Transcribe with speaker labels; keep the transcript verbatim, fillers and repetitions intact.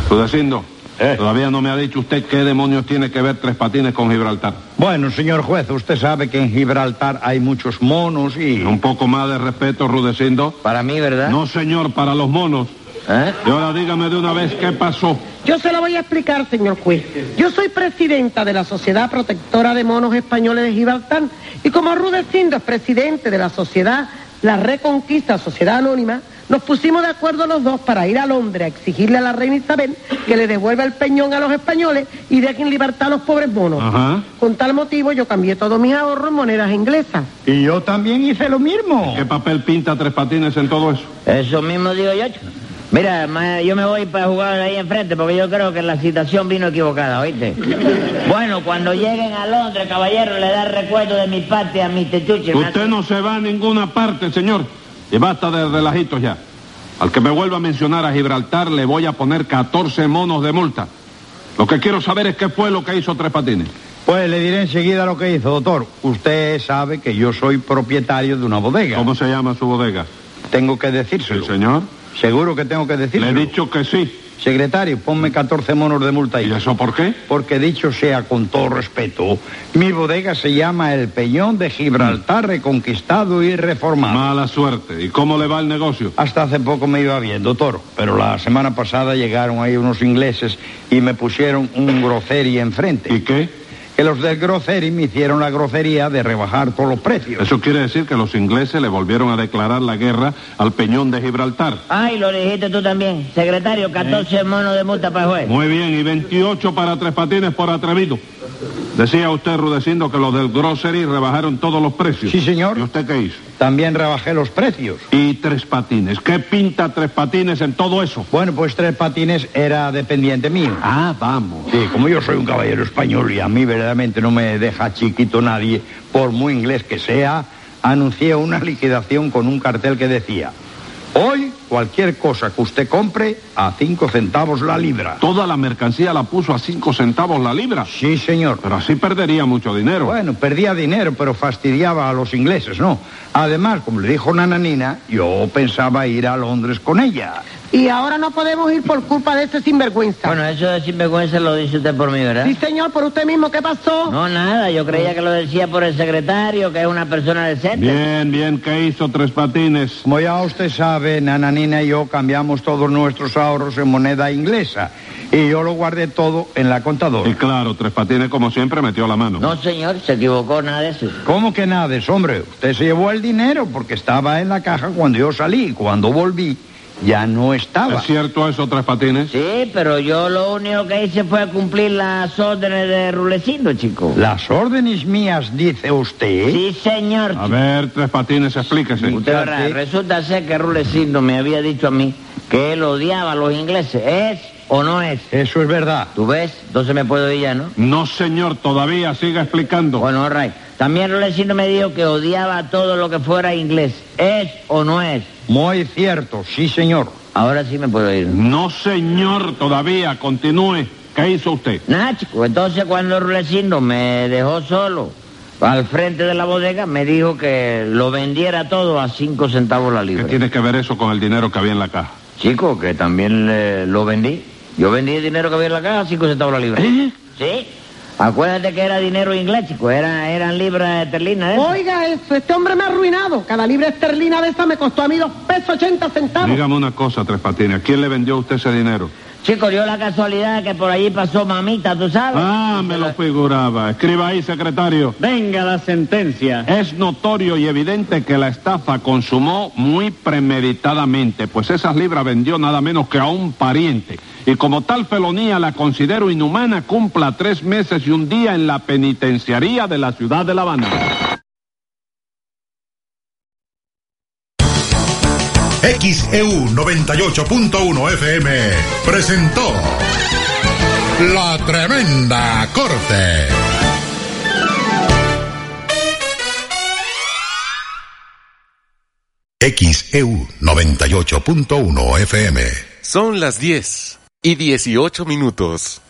Speaker 1: Rudecindo,
Speaker 2: ¿Eh?
Speaker 1: todavía no me ha dicho usted qué demonios tiene que ver Tres Patines con Gibraltar.
Speaker 2: Bueno, señor juez, usted sabe que en Gibraltar hay muchos monos y...
Speaker 1: Un poco más de respeto, Rudecindo.
Speaker 3: Para mí, ¿verdad?
Speaker 1: No, señor, para los monos.
Speaker 3: ¿Eh?
Speaker 1: Y ahora dígame de una vez qué pasó.
Speaker 4: Yo se lo voy a explicar, señor juez. Yo soy presidenta de la Sociedad Protectora de Monos Españoles de Gibraltar y como Rudecindo es presidente de la Sociedad La Reconquista, Sociedad Anónima, nos pusimos de acuerdo los dos para ir a Londres a exigirle a la reina Isabel que le devuelva el peñón a los españoles y dejen en libertad a los pobres monos.
Speaker 1: Ajá.
Speaker 4: Con tal motivo yo cambié todos mis ahorros en monedas inglesas.
Speaker 2: Y yo también hice lo mismo.
Speaker 1: ¿Qué papel pinta Tres Patines en todo eso?
Speaker 3: Eso mismo digo yo, chico. Mira, ma- yo me voy para jugar ahí enfrente porque yo creo que la citación vino equivocada, ¿oíste? Bueno, cuando lleguen a Londres, caballero, le da recuerdo de mi parte a mister Chuchi.
Speaker 1: Usted no se va a ninguna parte, señor. Y basta de relajitos ya. Al que me vuelva a mencionar a Gibraltar le voy a poner catorce monos de multa. Lo que quiero saber es qué fue lo que hizo Tres Patines.
Speaker 2: Pues le diré enseguida lo que hizo, doctor. Usted sabe que yo soy propietario de una bodega.
Speaker 1: ¿Cómo se llama su bodega?
Speaker 2: Tengo que decírselo.
Speaker 1: Sí, señor.
Speaker 2: Seguro que tengo que
Speaker 1: Le
Speaker 2: decírselo.
Speaker 1: he dicho que sí.
Speaker 2: Secretario, ponme catorce monos de multa ahí.
Speaker 1: ¿Y eso por qué?
Speaker 2: Porque dicho sea con todo respeto, mi bodega se llama El Peñón de Gibraltar Reconquistado y Reformado.
Speaker 1: Mala suerte. ¿Y cómo le va el negocio?
Speaker 2: Hasta hace poco me iba bien, doctor, pero la semana pasada llegaron ahí unos ingleses y me pusieron un grocery enfrente.
Speaker 1: ¿Y qué?
Speaker 2: Que los del grocery me hicieron la grosería de rebajar todos los precios.
Speaker 1: Eso quiere decir que los ingleses le volvieron a declarar la guerra al Peñón de Gibraltar.
Speaker 3: Ay, lo dijiste tú también. Secretario, catorce monos de multa para el juez.
Speaker 1: Muy bien, y veintiocho para Tres Patines por atrevido. Decía usted, Rudecindo, que los del grocery rebajaron todos los precios.
Speaker 2: Sí, señor.
Speaker 1: ¿Y usted qué hizo?
Speaker 2: También rebajé los precios.
Speaker 1: Y Tres Patines. ¿Qué pinta Tres Patines en todo eso?
Speaker 2: Bueno, pues Tres Patines era dependiente mío.
Speaker 1: Ah, vamos.
Speaker 2: Sí, como yo soy un caballero español y a mí verdaderamente no me deja chiquito nadie, por muy inglés que sea, anuncié una liquidación con un cartel que decía: hoy cualquier cosa que usted compre a cinco centavos la libra.
Speaker 1: Toda la mercancía la puso a cinco centavos la libra.
Speaker 2: Sí, señor.
Speaker 1: Pero así perdería mucho dinero.
Speaker 2: Bueno, perdía dinero, pero fastidiaba a los ingleses, ¿no? Además, como le dijo Nananina, yo pensaba ir a Londres con ella.
Speaker 4: Y ahora no podemos ir por culpa de ese sinvergüenza.
Speaker 3: Bueno, eso de sinvergüenza lo dice usted por mí, ¿verdad?
Speaker 4: Sí, señor, por usted mismo, ¿qué pasó?
Speaker 3: No, nada, yo creía que lo decía por el secretario, que es una persona decente.
Speaker 1: Bien, bien, ¿qué hizo Tres Patines?
Speaker 2: Como ya usted sabe, Nananina y yo cambiamos todos nuestros ahorros en moneda inglesa. Y yo lo guardé todo en la contadora.
Speaker 1: Y claro, Tres Patines, como siempre, metió la mano.
Speaker 3: No, señor, se equivocó, nada de eso.
Speaker 2: ¿Cómo que nada de eso, hombre? Usted se llevó el dinero porque estaba en la caja cuando yo salí. Cuando volví, ya no estaba.
Speaker 1: ¿Es cierto eso, Tres Patines?
Speaker 3: Sí, pero yo lo único que hice fue cumplir las órdenes de Rulecindo, chico.
Speaker 2: ¿Las órdenes mías, dice usted?
Speaker 3: Sí, señor.
Speaker 1: A ver, Tres Patines, explíquese.
Speaker 3: Usted verá,
Speaker 2: Sí.
Speaker 3: resulta ser que Rulecindo me había dicho a mí que él odiaba a los ingleses. ¿Es o no es?
Speaker 2: Eso es verdad.
Speaker 3: ¿Tú ves? Entonces me puedo ir ya, ¿no?
Speaker 1: No, señor, todavía siga explicando.
Speaker 3: Bueno, all right. También Rulecindo me dijo que odiaba todo lo que fuera inglés. ¿Es o no es?
Speaker 2: Muy cierto, sí, señor.
Speaker 3: Ahora sí me puedo ir.
Speaker 1: No, señor, todavía, continúe. ¿Qué hizo usted?
Speaker 3: Nada, chico. Entonces cuando Rulecindo me dejó solo al frente de la bodega, me dijo que lo vendiera todo a cinco centavos la
Speaker 1: ¿Qué
Speaker 3: libra.
Speaker 1: tiene que ver eso con el dinero que había en la caja?
Speaker 3: Chico, que también eh, lo vendí. Yo vendí el dinero que había en la caja a cinco centavos la libra.
Speaker 1: ¿Eh?
Speaker 3: Sí. Acuérdate que era dinero inglés, chico. Era, eran libras esterlinas. ¿eh?
Speaker 4: Oiga eso, este hombre me ha arruinado. Cada libra esterlina de esa me costó a mí dos pesos ochenta centavos.
Speaker 1: Dígame una cosa, Tres Patines. ¿A quién le vendió a usted ese dinero?
Speaker 3: Chico, dio la casualidad que por allí pasó mamita, ¿tú sabes?
Speaker 1: Ah, me lo figuraba. Escriba ahí, secretario.
Speaker 5: Venga la sentencia.
Speaker 1: Es notorio y evidente que la estafa consumó muy premeditadamente, pues esas libras vendió nada menos que a un pariente. Y como tal felonía la considero inhumana, cumpla tres meses y un día en la penitenciaría de la ciudad de La Habana.
Speaker 6: X E U noventa y ocho punto uno F M presentó La Tremenda Corte. X E U noventa y ocho punto uno F M.
Speaker 7: Son las diez y dieciocho minutos.